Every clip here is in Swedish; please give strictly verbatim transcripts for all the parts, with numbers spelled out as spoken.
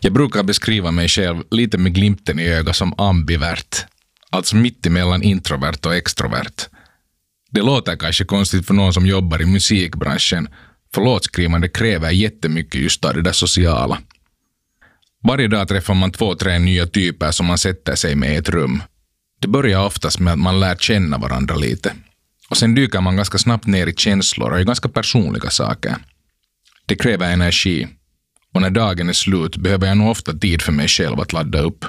Jag brukar beskriva mig själv lite med glimten i ögat som ambivert. Alltså mitt emellan introvert och extrovert. Det låter kanske konstigt för någon som jobbar i musikbranschen, för låtskrivande kräver jättemycket just av det där sociala. Varje dag träffar man två, tre nya typer som man sätter sig med i ett rum. Det börjar oftast med att man lär känna varandra lite. Och sen dyker man ganska snabbt ner i känslor och i ganska personliga saker. Det kräver energi. Och när dagen är slut behöver jag nog ofta tid för mig själv att ladda upp.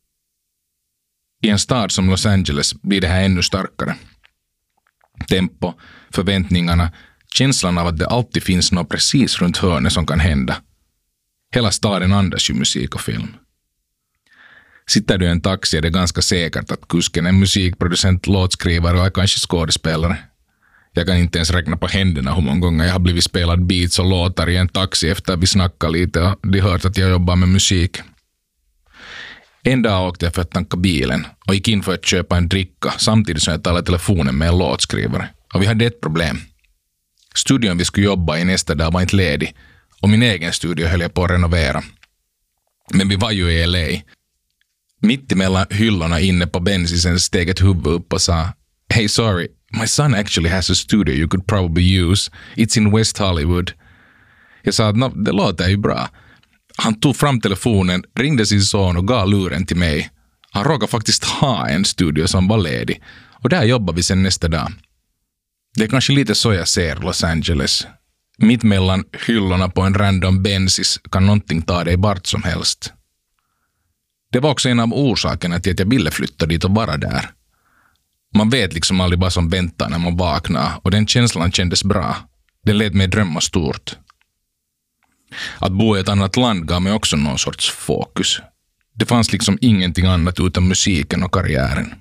I en stad som Los Angeles blir det här ännu starkare. Tempo, förväntningarna, känslan av att det alltid finns något precis runt hörnet som kan hända. Hela staden andas ju musik och film. Sitter du i en taxi är det ganska säkert att kusken är musikproducent, låtskrivare och är kanske skådespelare. Jag kan inte ens räkna på händerna hur många gånger jag har blivit spelad beats och låtar i en taxi efter att vi snackar lite och de hört att jag jobbar med musik. En dag åkte jag för att tanka bilen och gick in för att köpa en dricka samtidigt som jag talade telefonen med en låtskrivare. Och vi hade ett problem. Studion vi skulle jobba i nästa dag var inte ledig och min egen studio höll jag på att renovera. Men vi var ju i L A. Mitt emellan hyllorna inne på bensisen steg ett huvud upp och sa "Hey, sorry, my son actually has a studio you could probably use. It's in West Hollywood." Jag sa att no, det låter ju bra. Han tog fram telefonen, ringde sin son och gav luren till mig. Han råkade faktiskt ha en studio som var ledig. Och där jobbar vi sen nästa dag. Det är kanske lite så jag ser Los Angeles. Mitt mellan hyllorna på en random bensis kan någonting ta dig vart som helst. Det var också en av orsakerna till att jag ville flytta dit och vara där. Man vet liksom aldrig vad som väntar när man vaknar och den känslan kändes bra. Den lät mig drömma stort. Att bo i ett annat land gav mig också någon sorts fokus. Det fanns liksom ingenting annat utan musiken och karriären.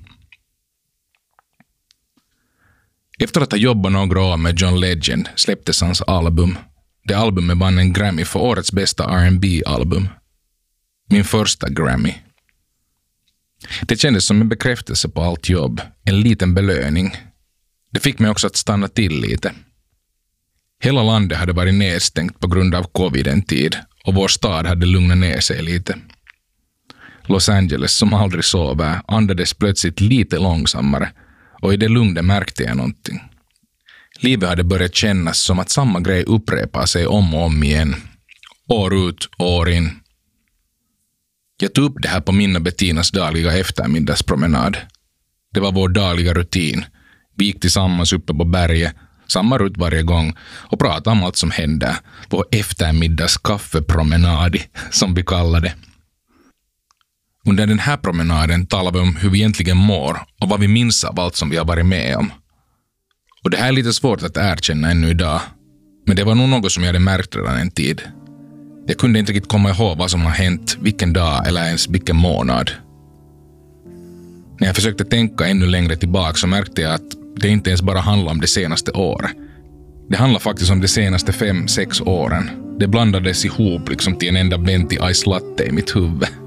Efter att ha jobbat några år med John Legend släpptes hans album. Det albumet vann en Grammy för årets bästa R and B-album. Min första Grammy. Det kändes som en bekräftelse på allt jobb. En liten belöning. Det fick mig också att stanna till lite. Hela landet hade varit nedstängt på grund av covid en tid och vår stad hade lugnat ner sig lite. Los Angeles, som aldrig sover, andades plötsligt lite långsammare och i det lugnet märkte jag någonting. Livet hade börjat kännas som att samma grej upprepar sig om och om igen. År ut, år in. Jag tog upp det här på min och Bettinas dagliga eftermiddagspromenad. Det var vår dagliga rutin. Vi gick tillsammans uppe på berget, samma rutt varje gång, och pratade om allt som hände. Vår eftermiddagskaffepromenad, som vi kallade det. Under den här promenaden talade vi om hur vi egentligen mår och vad vi minns av allt som vi har varit med om. Och det här är lite svårt att erkänna ännu idag, men det var nog något som jag hade märkt redan en tid. Jag kunde inte riktigt komma ihåg vad som har hänt, vilken dag eller ens vilken månad. När jag försökte tänka ännu längre tillbaka så märkte jag att det inte ens bara handlar om det senaste året. Det handlar faktiskt om de senaste fem, sex åren. Det blandades ihop liksom till en enda venti ice latte i mitt huvud.